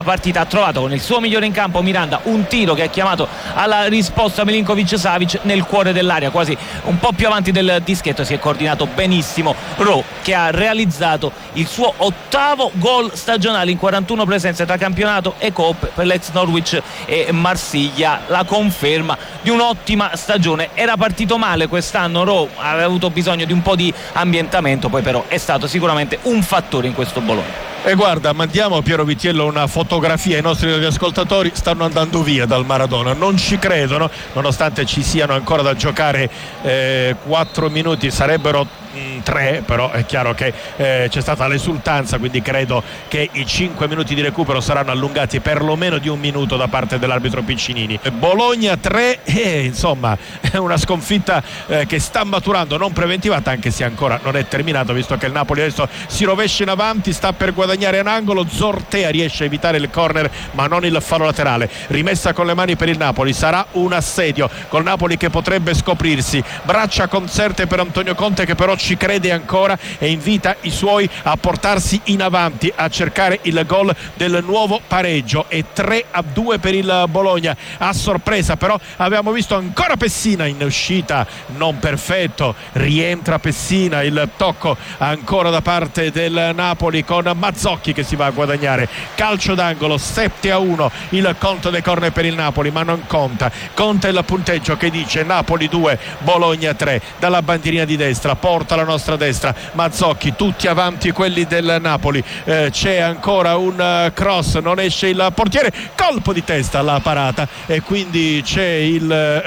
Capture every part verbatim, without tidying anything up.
partita ha trovato con il suo migliore in campo Miranda un tiro che ha chiamato alla risposta Milinkovic-Savic nel cuore dell'area, quasi un po' più avanti del dischetto. Si è coordinato benissimo Rowe, che ha realizzato il suo ottavo gol stagionale in quarantuno presenze tra campionato e Coppa per l'ex Norwich e Marsiglia, la conferma di un'ottima stagione. Era partito male quest'anno Rowe, aveva avuto bisogno di un po' di ambientamento, poi però è stato sicuramente un fattore in questo Bologna. E guarda, mandiamo a Piero Vitiello una fotografia. I nostri ascoltatori stanno andando via dal Maradona, non ci credono, nonostante ci siano ancora da giocare eh, quattro minuti, sarebbero mh, tre, però è chiaro che eh, c'è stata l'esultanza, quindi credo che i cinque minuti di recupero saranno allungati perlomeno di un minuto da parte dell'arbitro Piccinini. Bologna tre, e insomma è una sconfitta eh, che sta maturando, non preventivata, anche se ancora non è terminato, visto che il Napoli adesso si rovescia in avanti, sta per guadagnare un angolo. Zortea riesce a evitare il corner ma non il fallo laterale. Rimessa con le mani per il Napoli, sarà un assedio col Napoli che potrebbe scoprirsi. Braccia conserte per Antonio Conte, che però ci crede ancora e invita i suoi a portarsi in avanti, a cercare il gol del nuovo pareggio. E tre a due per il Bologna. A sorpresa però abbiamo visto ancora Pessina in uscita, non perfetto, rientra Pessina, il tocco ancora da parte del Napoli con Mazzocchi che si va a guadagnare calcio d'angolo. Sette a uno il conto dei corner per il Napoli, ma non conta, conta il punteggio che dice Napoli due Bologna tre. Dalla bandierina di destra porta la nostra destra Mazzocchi, tutti avanti quelli del Napoli, eh, c'è ancora un uh, cross, non esce il portiere, colpo di testa alla parata e quindi c'è il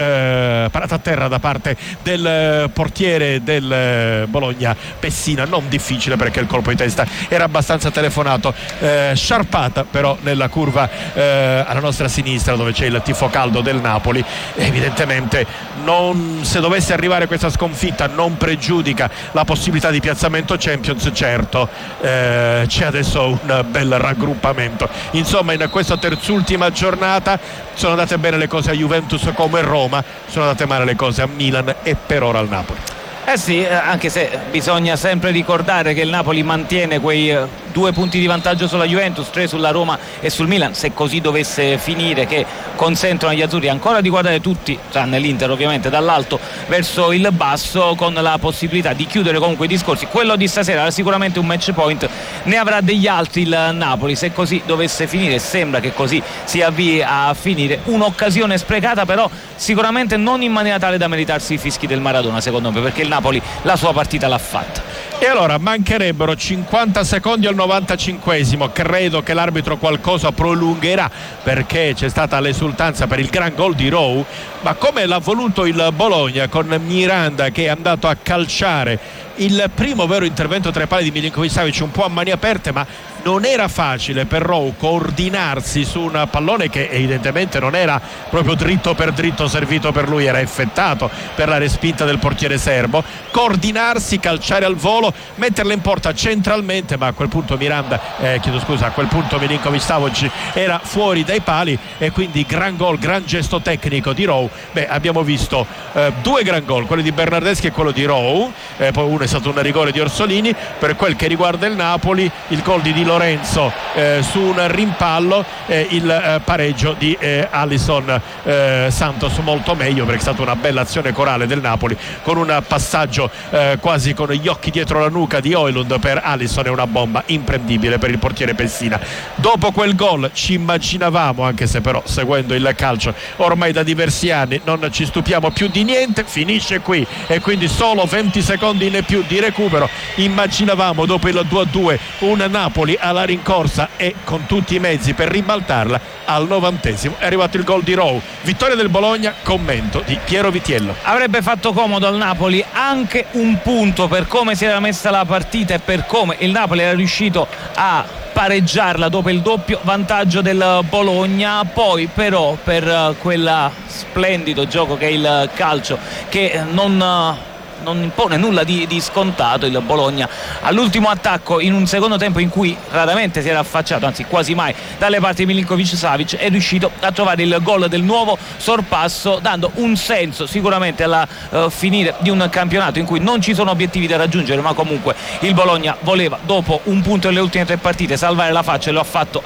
uh, parata a terra da parte del uh, portiere del uh, Bologna Pessina. Non difficile perché il colpo di testa era abbastanza telefonato, eh, sciarpata però nella curva eh, alla nostra sinistra dove c'è il tifo caldo del Napoli. Evidentemente non, se dovesse arrivare questa sconfitta non pregiudica la possibilità di piazzamento Champions, certo eh, c'è adesso un bel raggruppamento. Insomma, in questa terzultima giornata sono andate bene le cose a Juventus come Roma, sono andate male le cose a Milan e per ora al Napoli. Eh sì, anche se bisogna sempre ricordare che il Napoli mantiene quei due punti di vantaggio sulla Juventus, tre sulla Roma e sul Milan, se così dovesse finire, che consentono agli azzurri ancora di guardare tutti, tranne l'Inter ovviamente, dall'alto verso il basso, con la possibilità di chiudere comunque i discorsi. Quello di stasera era sicuramente un match point, ne avrà degli altri il Napoli se così dovesse finire, sembra che così si avvii a finire. Un'occasione sprecata, però sicuramente non in maniera tale da meritarsi i fischi del Maradona, secondo me, perché il Napoli la sua partita l'ha fatta. E allora mancherebbero cinquanta secondi al novantacinquesimo, credo che l'arbitro qualcosa prolungherà perché c'è stata l'esultanza per il gran gol di Rowe, ma come l'ha voluto il Bologna con Miranda che è andato a calciare il primo vero intervento tra i pali di Milinkovic-Savic un po' a mani aperte, ma non era facile per Rowe coordinarsi su un pallone che evidentemente non era proprio dritto per dritto servito per lui, era effettato per la respinta del portiere serbo, coordinarsi, calciare al volo, metterla in porta centralmente, ma a quel punto Miranda eh, chiedo scusa, a quel punto Milinkovic-Savic era fuori dai pali e quindi gran gol, gran gesto tecnico di Rowe. Beh, abbiamo visto eh, due gran gol, quello di Bernardeschi e quello di Rowe, eh, poi uno è stato un rigore di Orsolini. Per quel che riguarda il Napoli, il gol di Di Lorenzo eh, su un rimpallo, eh, il eh, pareggio di eh, Alisson eh, Santos molto meglio, perché è stata una bella azione corale del Napoli con un passaggio eh, quasi con gli occhi dietro la nuca di Højlund per Alisson, è una bomba imprendibile per il portiere Pessina. Dopo quel gol ci immaginavamo, anche se però seguendo il calcio ormai da diversi anni non ci stupiamo più di niente, finisce qui e quindi solo venti secondi in più di recupero. Immaginavamo dopo il due a due un Napoli alla rincorsa e con tutti i mezzi per ribaltarla. Al novantesimo è arrivato il gol di Rowe. Vittoria del Bologna, commento di Piero Vitiello. Avrebbe fatto comodo al Napoli anche un punto per come si era messa la partita e per come il Napoli era riuscito a pareggiarla dopo il doppio vantaggio del Bologna. Poi però per quel splendido gioco che è il calcio, che non non impone nulla di, di scontato, il Bologna all'ultimo attacco in un secondo tempo in cui raramente si era affacciato, anzi quasi mai, dalle parti di Milinkovic-Savic, è riuscito a trovare il gol del nuovo sorpasso, dando un senso sicuramente alla uh, finire di un campionato in cui non ci sono obiettivi da raggiungere, ma comunque il Bologna voleva, dopo un punto nelle ultime tre partite, salvare la faccia e lo ha fatto